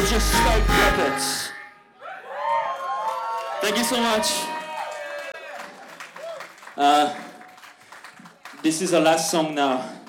which is Stoke Records. Thank you so much. This is our last song now.